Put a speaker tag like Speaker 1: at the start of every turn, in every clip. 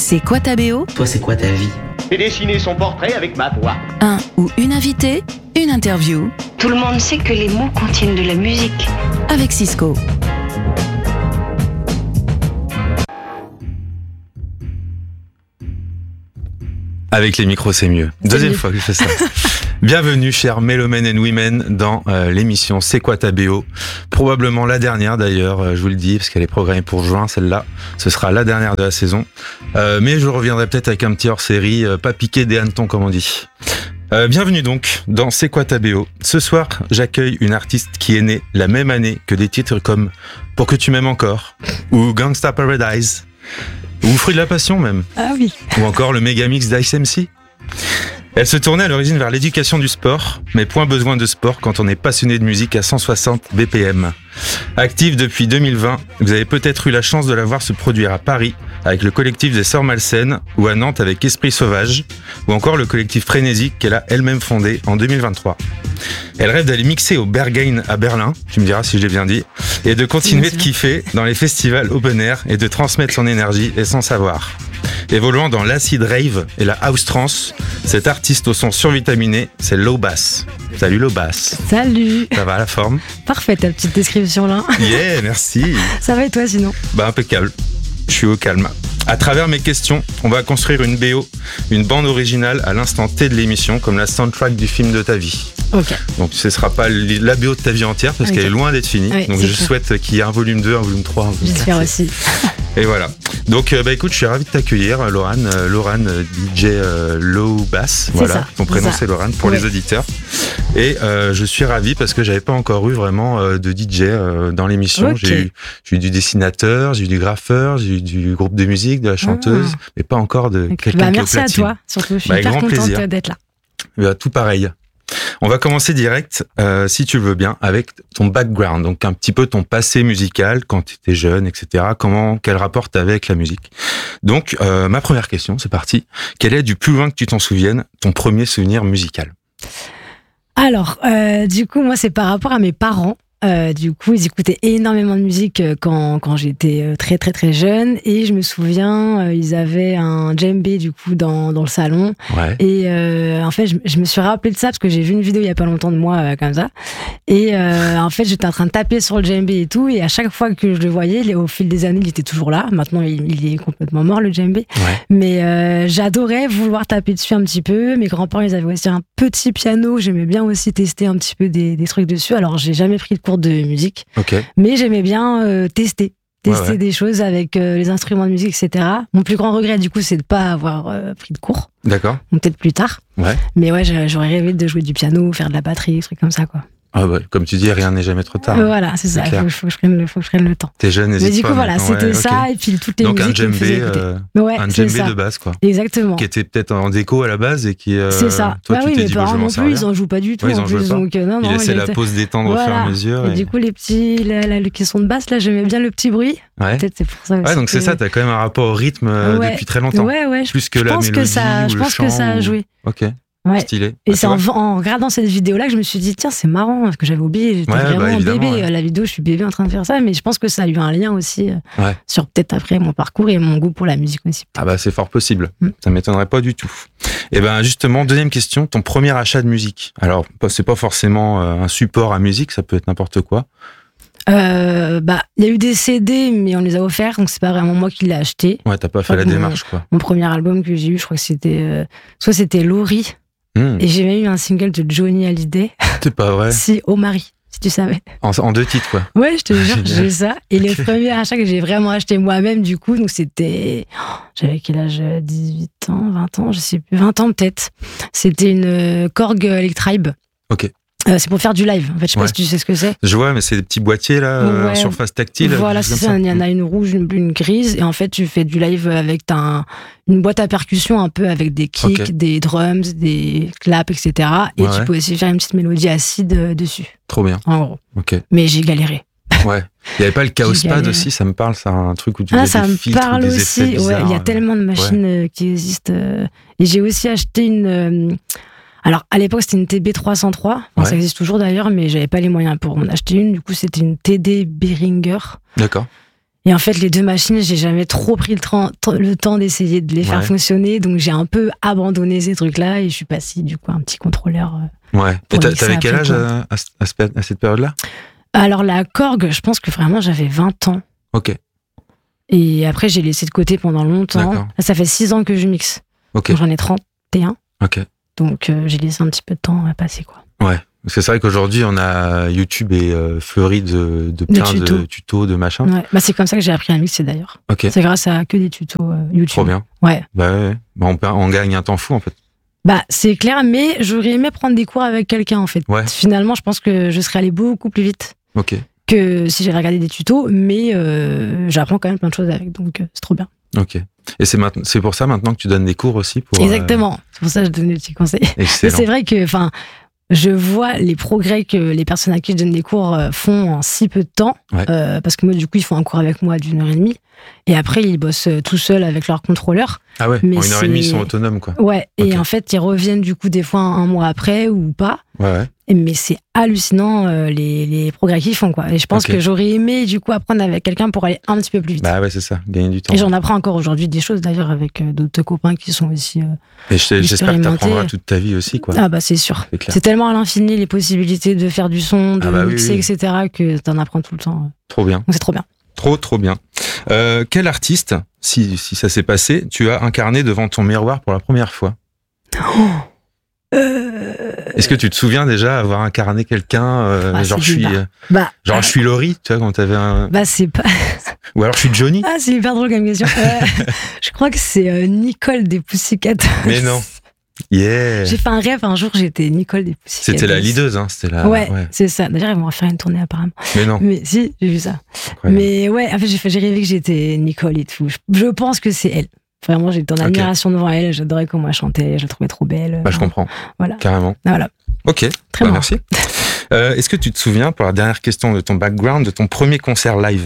Speaker 1: C'est quoi ta BO ?
Speaker 2: Toi, c'est quoi ta vie ?
Speaker 3: J'ai dessiné son portrait avec ma voix.
Speaker 1: Un ou une invitée, une interview.
Speaker 4: Tout le monde sait que les mots contiennent de la musique.
Speaker 1: Avec Cisco.
Speaker 5: Avec les micros, c'est mieux. Deuxième fois que je fais ça. Bienvenue, chers Mélomen and Women, dans l'émission C'est quoi ta BO ? Probablement la dernière d'ailleurs, je vous le dis, parce qu'elle est programmée pour juin, celle-là. Ce sera la dernière de la saison. Mais je reviendrai peut-être avec un petit hors-série, pas piqué des hannetons, comme on dit. Bienvenue donc dans C'est quoi ta BO ? Ce soir, j'accueille une artiste qui est née la même année que des titres comme Pour que tu m'aimes encore, ou Gangsta Paradise, ou Fruit de la passion même.
Speaker 6: Ah oui.
Speaker 5: Ou encore le mégamix d'Ice MC. Elle se tournait à l'origine vers l'éducation du sport, mais point besoin de sport quand on est passionné de musique à 160 BPM. Active depuis 2020, vous avez peut-être eu la chance de la voir se produire à Paris avec le collectif des Sœurs Malsaines, ou à Nantes avec Esprit Sauvage, ou encore le collectif Frénésique qu'elle a elle-même fondé en 2023. Elle rêve d'aller mixer au Berghain à Berlin, tu me diras si j'ai bien dit, et de continuer de kiffer dans les festivals open air et de transmettre son énergie et son savoir. Évoluant dans l'acid rave et la house trance, cet artiste au son survitaminé, c'est Lobass. Salut Lobass.
Speaker 6: Salut.
Speaker 5: Ça va, la forme ?
Speaker 6: Parfait ta petite description là.
Speaker 5: Yeah, merci.
Speaker 6: Ça va et toi sinon ?
Speaker 5: Bah impeccable. Je suis au calme. À travers mes questions, on va construire une BO, une bande originale à l'instant T de l'émission, comme la soundtrack du film de ta vie.
Speaker 6: Ok.
Speaker 5: Donc ce ne sera pas la BO de ta vie entière, parce qu'elle est loin d'être finie.
Speaker 6: Oui,
Speaker 5: donc je souhaite qu'il y ait un volume 2, un volume 3, un volume 4.
Speaker 6: J'espère aussi.
Speaker 5: Et voilà. Donc écoute, je suis ravi de t'accueillir, Laurane. Laurane, DJ Lobass. Voilà,
Speaker 6: ça,
Speaker 5: ton prénom c'est Laurane pour les auditeurs. Et je suis ravi parce que j'avais pas encore eu vraiment de DJ dans l'émission.
Speaker 6: Okay.
Speaker 5: J'ai eu du dessinateur, j'ai eu du graffeur, j'ai eu du groupe de musique, de la chanteuse, mais pas encore de quelqu'un qui est au platine.
Speaker 6: Merci à toi, surtout. Je suis hyper contente d'être là.
Speaker 5: Tout pareil. On va commencer direct, si tu veux bien, avec ton background, donc un petit peu ton passé musical, quand tu étais jeune, etc. Quel rapport t'avais avec la musique. Donc, ma première question, c'est parti. Quel est, du plus loin que tu t'en souviennes, ton premier souvenir musical ?
Speaker 6: Alors, du coup, moi, c'est par rapport à mes parents. Du coup, ils écoutaient énormément de musique quand j'étais très très très jeune, et je me souviens, ils avaient un djembé du coup dans le salon.
Speaker 5: Ouais.
Speaker 6: Et en fait, je me suis rappelé de ça parce que j'ai vu une vidéo il y a pas longtemps de moi comme ça. Et en fait, j'étais en train de taper sur le djembé et tout, et à chaque fois que je le voyais, au fil des années, il était toujours là. Maintenant, il est complètement mort le djembé.
Speaker 5: Ouais.
Speaker 6: Mais j'adorais vouloir taper dessus un petit peu. Mes grands-parents, ils avaient aussi un petit piano. J'aimais bien aussi tester un petit peu des trucs dessus. Alors, j'ai jamais pris de cours de musique, mais j'aimais bien tester des choses avec les instruments de musique, etc. Mon plus grand regret, du coup, c'est de pas avoir pris de cours.
Speaker 5: D'accord.
Speaker 6: Donc, peut-être plus tard. Ouais. Mais ouais, j'aurais rêvé de jouer du piano, faire de la batterie, des trucs comme ça, quoi.
Speaker 5: Ah bah, comme tu dis, rien n'est jamais trop tard.
Speaker 6: Voilà, c'est ça. Il faut que je prenne le temps.
Speaker 5: T'es jeune, n'hésite pas.
Speaker 6: Mais du coup, voilà, c'était ça, et puis toutes les
Speaker 5: donc
Speaker 6: musiques.
Speaker 5: Donc un djembé de base, quoi.
Speaker 6: Exactement.
Speaker 5: Qui était peut-être en déco à la base et qui.
Speaker 6: C'est ça.
Speaker 5: Toi, tu t'es
Speaker 6: mes
Speaker 5: dit,
Speaker 6: parents non plus, ils en jouent pas du tout.
Speaker 5: Ouais, ils en jouaient pas.
Speaker 6: Donc, non,
Speaker 5: ils laissaient la pause détendre au fur et à mesure.
Speaker 6: Et du coup, le caisson de basse, là, j'aimais bien le petit bruit.
Speaker 5: Ouais.
Speaker 6: Peut-être c'est pour ça aussi.
Speaker 5: Ouais, donc c'est ça, t'as quand même un rapport au rythme depuis très longtemps.
Speaker 6: Ouais.
Speaker 5: Plus que la mélodie.
Speaker 6: Je pense que ça a joué.
Speaker 5: Ok.
Speaker 6: Ouais.
Speaker 5: Stylé.
Speaker 6: Et c'est en regardant cette vidéo-là que je me suis dit, tiens, c'est marrant, parce que j'avais oublié, j'étais vraiment bébé. La vidéo, je suis bébé en train de faire ça, mais je pense que ça a eu un lien aussi sur peut-être après mon parcours et mon goût pour la musique aussi.
Speaker 5: Ah bah c'est fort possible, ça m'étonnerait pas du tout. Et ben justement, deuxième question, ton premier achat de musique. Alors, c'est pas forcément un support à musique, ça peut être n'importe quoi.
Speaker 6: Il y a eu des CD, mais on les a offerts, donc c'est pas vraiment moi qui l'ai acheté.
Speaker 5: Ouais, t'as pas fait la démarche, quoi.
Speaker 6: Mon premier album que j'ai eu, je crois que c'était soit c'était Laurie, et j'ai même eu un single de Johnny Hallyday.
Speaker 5: C'est pas vrai.
Speaker 6: Si, Oh Marie, si tu savais.
Speaker 5: En 2 titres, quoi.
Speaker 6: Ouais, je te jure, j'ai eu ça. Et le premier achat que j'ai vraiment acheté moi-même, du coup, donc c'était. J'avais quel âge ? 18 ans, 20 ans, je sais plus, 20 ans peut-être. C'était une Korg Electribe.
Speaker 5: Ok.
Speaker 6: C'est pour faire du live. En fait, je sais pas si tu sais ce que c'est.
Speaker 5: Je vois, mais c'est des petits boîtiers là, en surface tactile.
Speaker 6: Voilà, c'est ça. Il y en a une rouge, une grise, et en fait, tu fais du live avec une boîte à percussion un peu avec des kicks, des drums, des claps, etc. Et tu peux aussi faire une petite mélodie acide dessus.
Speaker 5: Trop bien.
Speaker 6: En gros.
Speaker 5: Ok.
Speaker 6: Mais j'ai galéré.
Speaker 5: Ouais. Il n'y avait pas le Chaos Pad aussi, ça me parle, c'est un truc où tu fais des filtres ou des effets bizarres.
Speaker 6: Ouais, il y a tellement de machines qui existent. Et j'ai aussi acheté une. Alors, à l'époque, c'était une TB303. Enfin, ça existe toujours d'ailleurs, mais j'avais pas les moyens pour en acheter une. Du coup, c'était une TD Behringer.
Speaker 5: D'accord.
Speaker 6: Et en fait, les 2 machines, j'ai jamais trop pris le temps d'essayer de les faire fonctionner. Donc, j'ai un peu abandonné ces trucs-là et je suis passée, du coup, à un petit contrôleur.
Speaker 5: Ouais. Et t'avais quel âge à cette période-là?
Speaker 6: Alors, la Korg, je pense que vraiment, j'avais 20 ans.
Speaker 5: Ok.
Speaker 6: Et après, j'ai laissé de côté pendant longtemps.
Speaker 5: D'accord.
Speaker 6: Là, ça fait 6 ans que je mixe.
Speaker 5: Ok.
Speaker 6: Donc, j'en ai 31.
Speaker 5: Ok.
Speaker 6: Donc, j'ai laissé un petit peu de temps à passer, quoi.
Speaker 5: Ouais. Parce que c'est vrai qu'aujourd'hui, on a YouTube et fleuri de plein de tutos, de machins.
Speaker 6: Ouais. Bah, c'est comme ça que j'ai appris à mixer d'ailleurs.
Speaker 5: Ok.
Speaker 6: C'est grâce à que des tutos YouTube.
Speaker 5: Trop bien.
Speaker 6: Ouais.
Speaker 5: Bah, on gagne un temps fou en fait.
Speaker 6: Bah, c'est clair, mais j'aurais aimé prendre des cours avec quelqu'un en fait.
Speaker 5: Ouais.
Speaker 6: Finalement, je pense que je serais allée beaucoup plus vite que si j'avais regardé des tutos, mais j'apprends quand même plein de choses avec, donc c'est trop bien.
Speaker 5: Ok. Et c'est pour ça maintenant que tu donnes des cours aussi pour.
Speaker 6: Exactement. C'est pour ça que je donne des petits conseils.
Speaker 5: Excellent.
Speaker 6: C'est vrai que, je vois les progrès que les personnes à qui je donne des cours font en si peu de temps.
Speaker 5: Ouais.
Speaker 6: Parce que moi, du coup, ils font un cours avec moi d'1h30. Et après, ils bossent tout seuls avec leur contrôleur.
Speaker 5: Ah ouais,
Speaker 6: mais
Speaker 5: en 1h30, ils sont autonomes, quoi.
Speaker 6: Ouais,
Speaker 5: Okay.
Speaker 6: et en fait, ils reviennent du coup des fois un mois après ou pas.
Speaker 5: Ouais.
Speaker 6: Mais c'est hallucinant les progrès qu'ils font, quoi. Et je pense que j'aurais aimé du coup apprendre avec quelqu'un pour aller un petit peu plus vite.
Speaker 5: Bah ouais, c'est ça, gagner du temps.
Speaker 6: Et j'en apprends encore aujourd'hui des choses d'ailleurs avec d'autres copains qui sont aussi.
Speaker 5: Et j'espère que t'apprendras toute ta vie aussi, quoi.
Speaker 6: Ah bah c'est sûr. C'est tellement à l'infini les possibilités de faire du son, de mixer, etc. que t'en apprends tout le temps.
Speaker 5: Trop bien.
Speaker 6: Donc c'est trop bien.
Speaker 5: Trop bien. Quel artiste, si ça s'est passé, tu as incarné devant ton miroir pour la première fois? Est-ce que tu te souviens déjà avoir incarné quelqu'un genre je suis Laurie, tu vois, quand t'avais un.
Speaker 6: Bah c'est pas.
Speaker 5: Ou alors je suis Johnny.
Speaker 6: Ah c'est hyper drôle comme question. Je crois que c'est Nicole des Pussycat.
Speaker 5: Mais non. Yeah.
Speaker 6: J'ai fait un rêve un jour, j'étais Nicole des Pussycat.
Speaker 5: C'était la leaduse, hein. C'était la.
Speaker 6: Ouais, c'est ça. D'ailleurs ils vont refaire une tournée apparemment.
Speaker 5: Mais non.
Speaker 6: Mais si, j'ai vu ça.
Speaker 5: Incroyable.
Speaker 6: Mais ouais, en fait j'ai rêvé que j'étais Nicole et tout. Je pense que c'est elle. Vraiment, j'étais en admiration devant elle. J'adorais comment elle chantait. Je la trouvais trop belle.
Speaker 5: Bah, je comprends.
Speaker 6: Voilà.
Speaker 5: Carrément.
Speaker 6: Voilà.
Speaker 5: Ok.
Speaker 6: Très bien.
Speaker 5: Merci. Est-ce que tu te souviens, pour la dernière question de ton background, de ton premier concert live?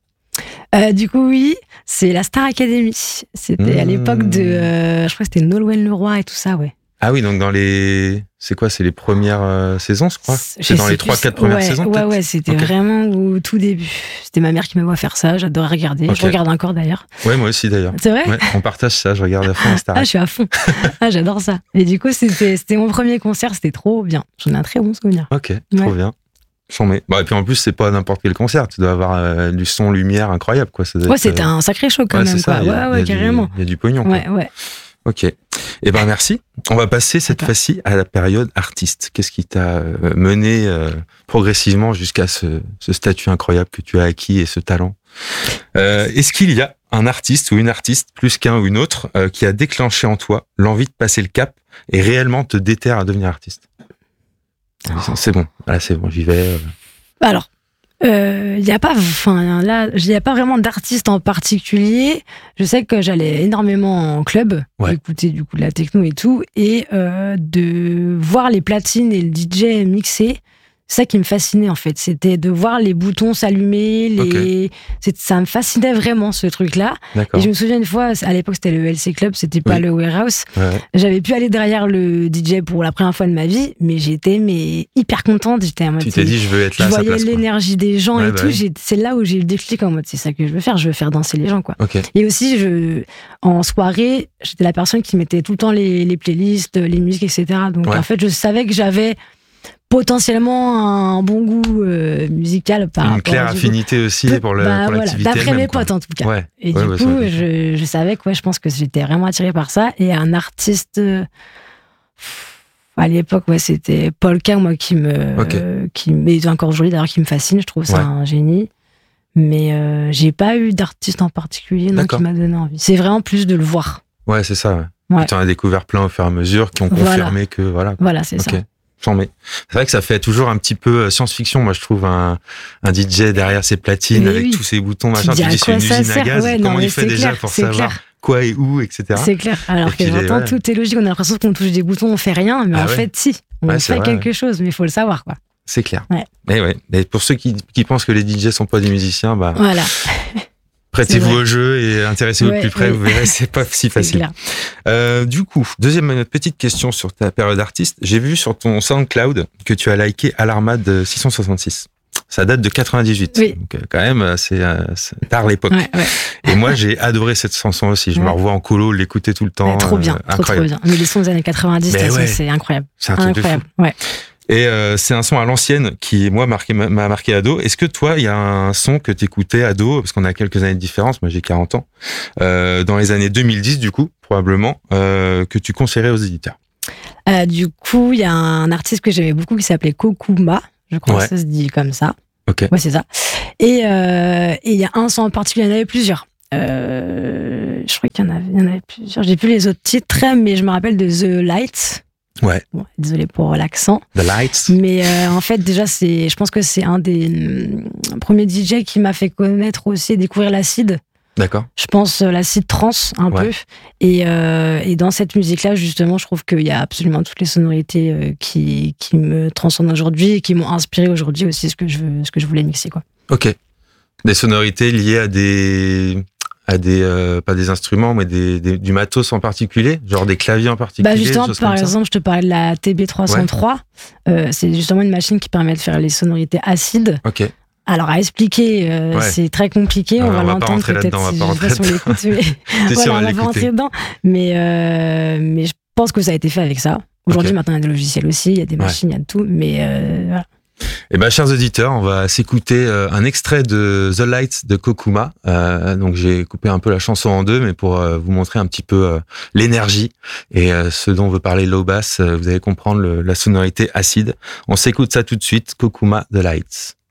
Speaker 6: Du coup, oui. C'est la Star Academy. C'était à l'époque de. Je crois que c'était Nolwenn Leroy et tout ça, ouais.
Speaker 5: Ah oui, donc dans les. C'est quoi? C'est les premières saisons, je crois? C'est dans les 3-4 premières saisons, peut-être?
Speaker 6: Ouais, c'était vraiment au tout début. C'était ma mère qui me voit faire ça. J'adorais regarder. Je regarde encore d'ailleurs.
Speaker 5: Ouais, moi aussi d'ailleurs.
Speaker 6: C'est vrai?
Speaker 5: Ouais, on partage ça. Je regarde à fond la Star.
Speaker 6: Ah, je suis à fond. Ah, j'adore ça. Et du coup, c'était mon premier concert. C'était trop bien. J'en ai un très bon souvenir.
Speaker 5: Ok, trop bien. Bon, et puis en plus, c'est pas n'importe quel concert. Tu dois avoir du son, lumière incroyable, quoi.
Speaker 6: Ouais, c'était un sacré show quand même.
Speaker 5: Ça.
Speaker 6: Ouais, carrément.
Speaker 5: Il y a du pognon, quoi.
Speaker 6: Ouais.
Speaker 5: Ok. Eh ben merci. On va passer cette fois-ci à la période artiste. Qu'est-ce qui t'a mené progressivement jusqu'à ce statut incroyable que tu as acquis et ce talent? Est-ce qu'il y a un artiste ou une artiste, plus qu'un ou une autre, qui a déclenché en toi l'envie de passer le cap et réellement te déterre à devenir artiste? C'est bon. Là, c'est bon. J'y vais.
Speaker 6: Alors. Il n'y a pas vraiment d'artiste en particulier. Je sais que j'allais énormément en club, écouter du coup de la techno et tout, et de voir les platines et le DJ mixer. C'est ça qui me fascinait en fait, c'était de voir les boutons s'allumer, ça me fascinait vraiment ce truc-là.
Speaker 5: D'accord.
Speaker 6: Et je me souviens une fois, à l'époque c'était le LC Club, c'était pas le Warehouse.
Speaker 5: Ouais.
Speaker 6: J'avais pu aller derrière le DJ pour la première fois de ma vie, mais j'étais hyper contente. J'étais en mode,
Speaker 5: tu t'es dit je veux être là à sa place.
Speaker 6: Je voyais l'énergie des gens et tout. C'est là où j'ai eu le déclic en mode c'est ça que je veux faire danser les gens, quoi.
Speaker 5: Okay.
Speaker 6: Et aussi en soirée, j'étais la personne qui mettait tout le temps les playlists, les musiques, etc. Donc en fait je savais que j'avais potentiellement un bon goût musical par
Speaker 5: une claire affinité aussi pour l'activité
Speaker 6: d'après mes potes en tout cas. Et du coup je savais que je pense que j'étais vraiment attirée par ça. Et un artiste à l'époque c'était Polka, moi qui mais encore aujourd'hui d'ailleurs qui me fascine, je trouve ça un génie. Mais j'ai pas eu d'artiste en particulier qui m'a donné envie. C'est vraiment plus de le voir. Ouais,
Speaker 5: c'est ça. Tu en as découvert plein au fur et à mesure qui ont confirmé que
Speaker 6: voilà, c'est ça.
Speaker 5: C'est vrai que ça fait toujours un petit peu science-fiction, moi je trouve, un DJ derrière ses platines avec tous ses boutons, machin. Tu dis c'est une usine à gaz, comment il fait déjà pour savoir quoi et où, etc.
Speaker 6: C'est clair. Alors que j'entends tout est logique, on a l'impression qu'on touche des boutons, on fait rien, mais en fait si, on fait quelque chose, mais il faut le savoir, quoi.
Speaker 5: C'est clair. Et pour ceux qui pensent que les DJ sont pas des musiciens, voilà. Prêtez-vous au jeu et intéressez-vous de plus près, vous verrez, c'est pas si facile. Du coup, deuxième petite question sur ta période artiste. J'ai vu sur ton SoundCloud que tu as liké Alarmade 666. Ça date de 98.
Speaker 6: Oui.
Speaker 5: Donc, quand même, c'est tard l'époque.
Speaker 6: Ouais.
Speaker 5: Et moi, j'ai adoré cette chanson aussi. Je me revois en colo, l'écouter tout le temps.
Speaker 6: Ouais, trop bien, trop bien. Mais les sons des années 90, c'est incroyable.
Speaker 5: C'est un truc
Speaker 6: incroyable.
Speaker 5: De fou. Ouais. Et c'est un son à l'ancienne qui, moi, m'a marqué ado. Est-ce que toi, il y a un son que t'écoutais ado, parce qu'on a quelques années de différence, moi j'ai 40 ans, dans les années 2010 du coup, probablement, que tu conseillerais aux éditeurs?
Speaker 6: Du coup, il y a un artiste que j'aimais beaucoup qui s'appelait Kokuma, je crois que ça se dit comme ça.
Speaker 5: Ok.
Speaker 6: Ouais, c'est ça. Et il y a un son en particulier, il y en avait plusieurs. Je crois qu'il y en avait plusieurs. J'ai plus les autres titres, mais je me rappelle de The Lights.
Speaker 5: Ouais.
Speaker 6: Bon, désolé pour l'accent.
Speaker 5: The Lights.
Speaker 6: Mais en fait, déjà, je pense que c'est un des premiers DJ qui m'a fait connaître aussi et découvrir l'acid.
Speaker 5: D'accord.
Speaker 6: Je pense l'acid trans un peu. Et dans cette musique-là, justement, je trouve qu'il y a absolument toutes les sonorités qui me transcendent aujourd'hui et qui m'ont inspiré aujourd'hui aussi ce que je voulais mixer, quoi.
Speaker 5: Ok. Des sonorités liées à des pas des instruments, mais du matos en particulier, genre des claviers en particulier.
Speaker 6: Bah justement, par exemple, je te parlais de la TB303. Ouais. C'est justement une machine qui permet de faire les sonorités acides.
Speaker 5: Ok.
Speaker 6: Alors à expliquer, c'est très compliqué. On va l'entendre peut-être si on l'écoute. On va pas rentrer dedans. Mais je pense que ça a été fait avec ça. Aujourd'hui, maintenant, il y a des logiciels aussi, il y a des machines, il y a de tout. Mais voilà.
Speaker 5: Eh ben, chers auditeurs, on va s'écouter un extrait de The Lights de Kokuma. Donc, j'ai coupé un peu la chanson en deux, mais pour vous montrer un petit peu l'énergie et ce dont veut parler Low Bass, vous allez comprendre la sonorité acide. On s'écoute ça tout de suite, Kokuma, The Lights.